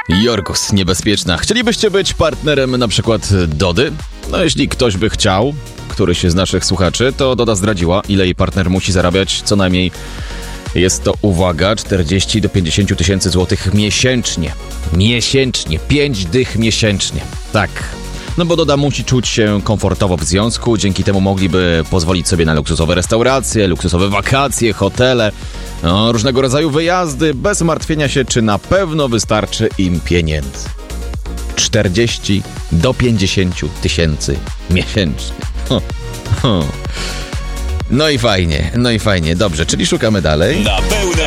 Jorgus, niebezpieczna. Chcielibyście być partnerem na przykład Dody? No jeśli ktoś by chciał, któryś z naszych słuchaczy, to Doda zdradziła, ile jej partner musi zarabiać co najmniej. Jest to, uwaga, 40 do 50 tysięcy złotych miesięcznie. Miesięcznie, 5 dych miesięcznie. Tak. No bo Doda musi czuć się komfortowo w związku, dzięki temu mogliby pozwolić sobie na luksusowe restauracje, luksusowe wakacje, hotele, różnego rodzaju wyjazdy, bez martwienia się, czy na pewno wystarczy im pieniędzy. 40 do 50 tysięcy miesięcznie. No i fajnie, dobrze, czyli szukamy dalej.